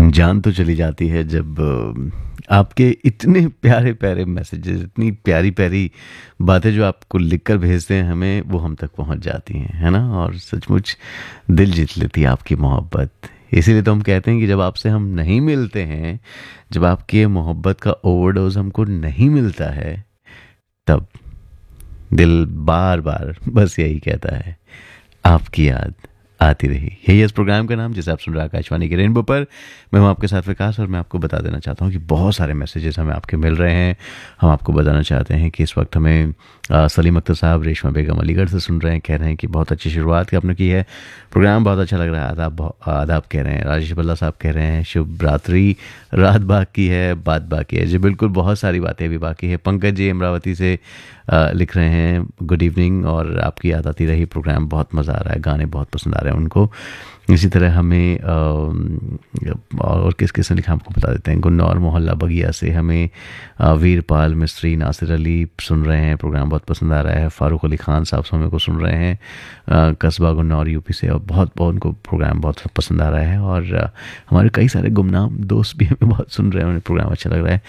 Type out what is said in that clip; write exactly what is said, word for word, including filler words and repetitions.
जान तो चली जाती है जब अ, आपके इतने प्यारे प्यारे मैसेजेस, इतनी प्यारी प्यारी बातें जो आपको लिखकर भेजते हैं हमें, वो हम तक पहुंच जाती हैं, है ना। और सचमुच दिल जीत लेती है आपकी मोहब्बत। इसीलिए तो हम कहते हैं कि जब आपसे हम नहीं मिलते हैं, जब आपकी मोहब्बत का ओवरडोज हमको नहीं मिलता है, तब दिल बार बार बस यही कहता है, आपकी याद आती रही। यही है इस प्रोग्राम का नाम, जिसे आप सुन रहे हैं आकाशवाणी के रेनबो पर। मैं हूं आपके साथ विकास, और मैं आपको बता देना चाहता हूं कि बहुत सारे मैसेजेस हमें आपके मिल रहे हैं। हम आपको बताना चाहते हैं कि इस वक्त हमें अ, सलीम अख्तर साहब रेशमा बेगम अलीगढ़ से सुन रहे हैं, कह रहे हैं कि बहुत अच्छी शुरुआत की आपने की है, प्रोग्राम बहुत अच्छा लग रहा है, आदाब बहु- आदाब कह रहे हैं। राजेश बल्ला साहब कह रहे हैं शुभ रात्रि, रात बाकी है बात बाकी है। जी बिल्कुल, बहुत सारी बातें अभी बाकी है। पंकज जी अमरावती से अ, लिख रहे हैं गुड इवनिंग, और आपकी याद आती रही, प्रोग्राम बहुत मज़ा आ रहा है, गाने बहुत पसंद आ रहे हैं उनको। इसी तरह हमें अ, और किस किस ने लिखा हमको बता देते हैं। गुन्नौर मोहल्ला बगिया से हमें अ, वीरपाल मिस्त्री नासिर अली सुन रहे हैं, प्रोग्राम बहुत पसंद आ रहा है। फ़ारूक अली ख़ान साहब समय को सुन रहे हैं अ, कस्बा गुन्नौर यूपी से, और बहुत बहुत उनको प्रोग्राम बहुत पसंद आ रहा है। और अ, हमारे कई सारे गुमनाम दोस्त भी हमें बहुत सुन रहे हैं, उन्हें प्रोग्राम अच्छा लग रहा है।